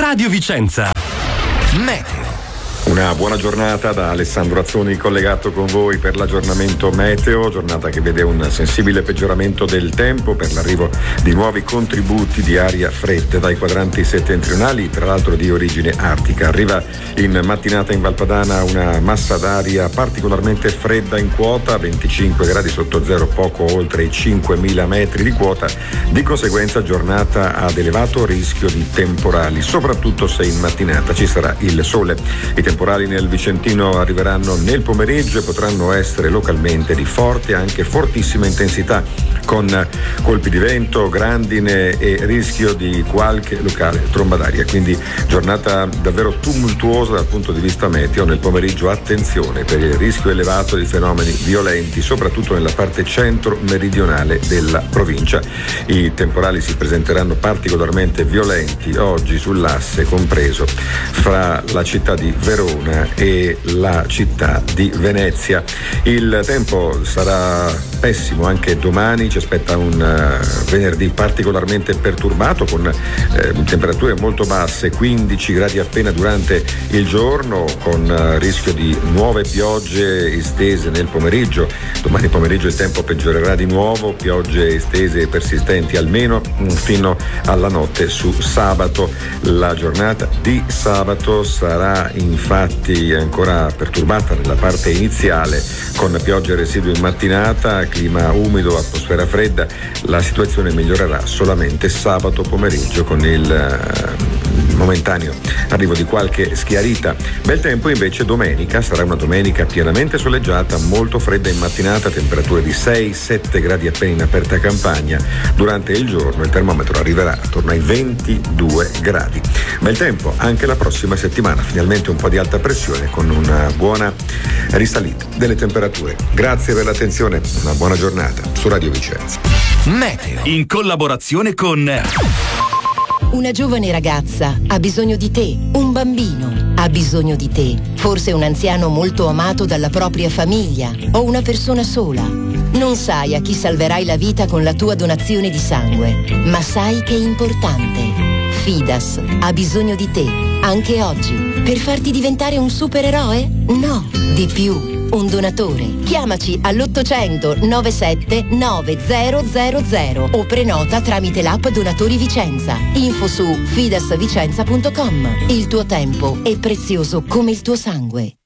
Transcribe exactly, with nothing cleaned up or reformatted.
Radio Vicenza. Meteo. Una buona giornata da Alessandro Azzoni, collegato con voi per l'aggiornamento meteo, giornata che vede un sensibile peggioramento del tempo per l'arrivo di nuovi contributi di aria fredda dai quadranti settentrionali, tra l'altro di origine artica. Arriva in mattinata in Valpadana una massa d'aria particolarmente fredda in quota, venticinque gradi sotto zero, poco oltre i cinquemila metri di quota, di conseguenza giornata ad elevato rischio di temporali, soprattutto se in mattinata ci sarà il sole. I temporali nel Vicentino arriveranno nel pomeriggio e potranno essere localmente di forte, anche fortissima intensità, con colpi di vento, grandine e rischio di qualche locale tromba d'aria. Quindi giornata davvero tumultuosa dal punto di vista meteo. Nel pomeriggio attenzione per il rischio elevato di fenomeni violenti, soprattutto nella parte centro-meridionale della provincia. I temporali si presenteranno particolarmente violenti oggi sull'asse compreso fra la città di Verona e la città di Venezia. Il tempo sarà pessimo anche domani, ci aspetta un uh, venerdì particolarmente perturbato con uh, temperature molto basse, quindici gradi appena durante il giorno, con uh, rischio di nuove piogge estese nel pomeriggio. Domani pomeriggio il tempo peggiorerà di nuovo, piogge estese e persistenti almeno fino alla notte su sabato. La giornata di sabato sarà infatti ancora perturbata nella parte iniziale, con piogge residue in mattinata, clima umido, atmosfera fredda. La situazione migliorerà solamente sabato pomeriggio con il uh, momentaneo arrivo di qualche schiarita. Bel tempo invece domenica, sarà una domenica pienamente soleggiata, molto fredda in mattinata, temperature di sei sette gradi appena in aperta campagna. Durante il giorno il termometro arriverà attorno ai ventidue gradi. Bel tempo anche la prossima settimana, finalmente un po' di alta pressione con una buona risalita delle temperature. Grazie per l'attenzione, una buona giornata su Radio Vicenza. Meteo in collaborazione con una giovane ragazza ha bisogno di te, un bambino ha bisogno di te, forse un anziano molto amato dalla propria famiglia o una persona sola. Non sai a chi salverai la vita con la tua donazione di sangue, ma sai che è importante. Fidas ha bisogno di te, anche oggi, per farti diventare un supereroe? No, di più. Un donatore. Chiamaci all'ottocento novantasette novecento o prenota tramite l'app Donatori Vicenza. Info su fidasvicenza punto com. Il tuo tempo è prezioso come il tuo sangue.